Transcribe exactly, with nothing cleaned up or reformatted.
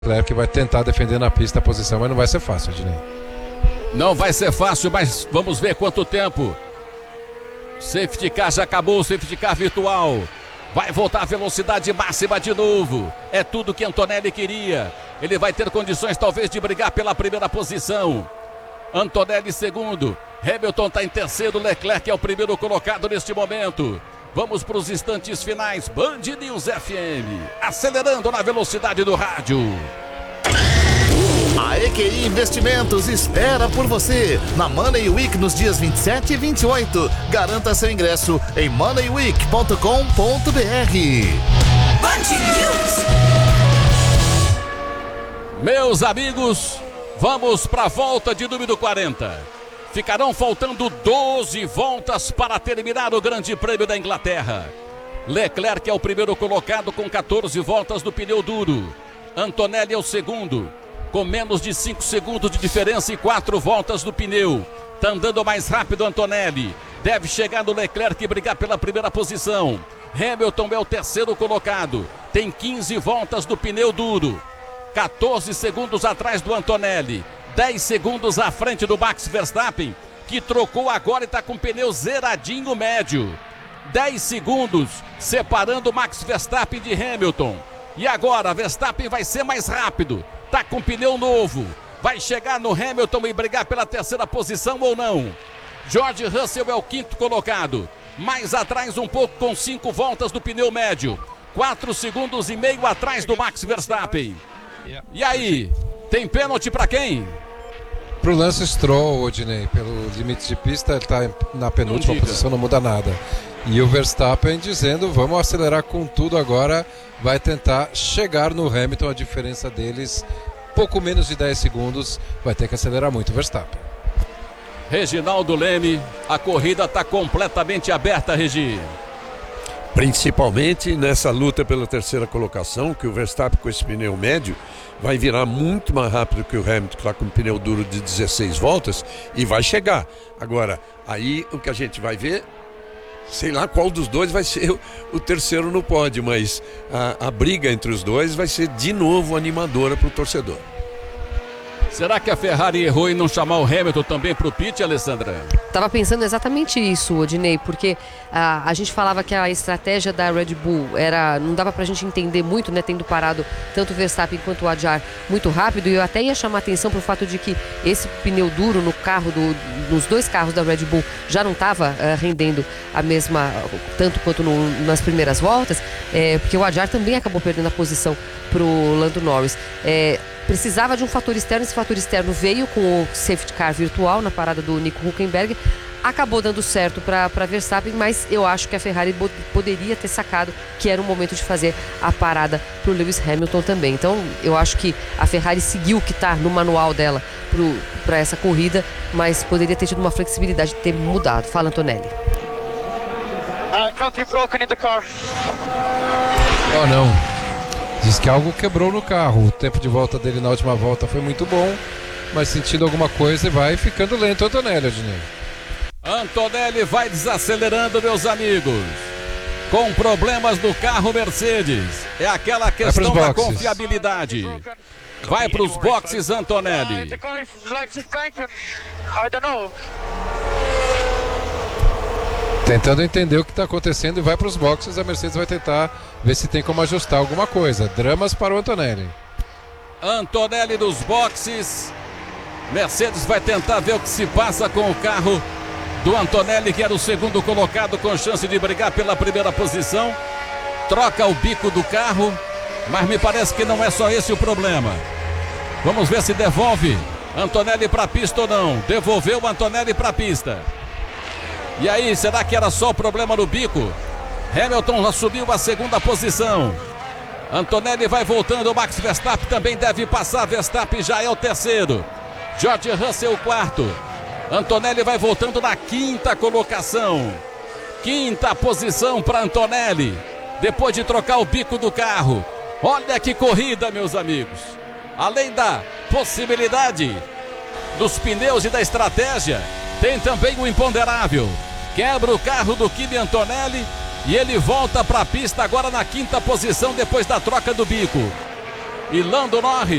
Leclerc vai tentar defender na pista a posição, mas não vai ser fácil, Ednei. Não vai ser fácil, mas vamos ver quanto tempo. Safety car já acabou, safety car virtual. Vai voltar a velocidade máxima de novo. É tudo que Antonelli queria. Ele vai ter condições talvez de brigar pela primeira posição. Antonelli segundo. Hamilton está em terceiro. Leclerc é o primeiro colocado neste momento. Vamos para os instantes finais. Band News F M. Acelerando na velocidade do rádio. A E Q I Investimentos espera por você na Money Week nos dias vinte e sete e vinte e oito. Garanta seu ingresso em money week ponto com ponto b r. Meus amigos, vamos para a volta de número quarenta. Ficarão faltando doze voltas para terminar o Grande Prêmio da Inglaterra. Leclerc é o primeiro colocado com catorze voltas no pneu duro. Antonelli é o segundo, com menos de cinco segundos de diferença e quatro voltas no pneu. Tá andando mais rápido Antonelli. Deve chegar no Leclerc e brigar pela primeira posição. Hamilton é o terceiro colocado. Tem quinze voltas no pneu duro. quatorze segundos atrás do Antonelli. dez segundos à frente do Max Verstappen, que trocou agora e está com pneu zeradinho médio. dez segundos separando Max Verstappen de Hamilton. E agora Verstappen vai ser mais rápido. Tá com pneu novo. Vai chegar no Hamilton e brigar pela terceira posição ou não? George Russell é o quinto colocado. Mais atrás um pouco com cinco voltas do pneu médio. Quatro segundos e meio atrás do Max Verstappen. E aí, tem pênalti para quem? Pro Lance Stroll, Odinei, pelo limite de pista, ele tá na penúltima não posição, não muda nada. E o Verstappen dizendo, vamos acelerar com tudo agora, vai tentar chegar no Hamilton, a diferença deles, pouco menos de dez segundos, vai ter que acelerar muito o Verstappen. Reginaldo Leme, a corrida está completamente aberta, Regi. Principalmente nessa luta pela terceira colocação, que o Verstappen com esse pneu médio vai virar muito mais rápido que o Hamilton, que está com um pneu duro de dezesseis voltas, e vai chegar. Agora, aí o que a gente vai ver, sei lá qual dos dois vai ser o, o terceiro no pódio, mas a, a briga entre os dois vai ser de novo animadora para o torcedor. Será que a Ferrari errou em não chamar o Hamilton também para o pit, Alessandra? Tava pensando exatamente isso, Odinei, porque a, a gente falava que a estratégia da Red Bull era, não dava pra gente entender muito, né, tendo parado tanto o Verstappen quanto o Adjar muito rápido, e eu até ia chamar atenção pro fato de que esse pneu duro no carro, do, nos dois carros da Red Bull já não estava uh, rendendo a mesma, tanto quanto no, nas primeiras voltas, é, porque o Adjar também acabou perdendo a posição pro Lando Norris. É, precisava de um fator externo, esse fator externo veio com o safety car virtual na parada do Nico Hülkenberg, acabou dando certo para Verstappen, mas eu acho que a Ferrari poderia ter sacado que era o momento de fazer a parada para o Lewis Hamilton também. Então eu acho que a Ferrari seguiu o que está no manual dela para essa corrida, mas poderia ter tido uma flexibilidade de ter mudado. Fala, Antonelli. Oh, não. Diz que algo quebrou no carro. O tempo de volta dele na última volta foi muito bom, mas sentindo alguma coisa vai ficando lento, Antonelli, Odinei. Antonelli vai desacelerando, meus amigos. Com problemas no carro Mercedes. É aquela questão da confiabilidade. Vai para os boxes, Antonelli. Tentando entender o que está acontecendo e vai para os boxes. A Mercedes vai tentar ver se tem como ajustar alguma coisa. Dramas para o Antonelli. Antonelli nos boxes. Mercedes vai tentar ver o que se passa com o carro do Antonelli, que era o segundo colocado, com chance de brigar pela primeira posição. Troca o bico do carro, mas me parece que não é só esse o problema. Vamos ver se devolve Antonelli para a pista ou não. Devolveu o Antonelli para a pista. E aí, será que era só o problema no bico? Hamilton assumiu a segunda posição. Antonelli vai voltando, o Max Verstappen também deve passar. Verstappen já é o terceiro. George Russell o quarto. Antonelli vai voltando na quinta colocação. Quinta posição para Antonelli, depois de trocar o bico do carro. Olha que corrida, meus amigos. Além da possibilidade dos pneus e da estratégia, tem também o imponderável. Quebra o carro do Kimi Antonelli e ele volta para a pista agora na quinta posição depois da troca do bico. e Lando Norris.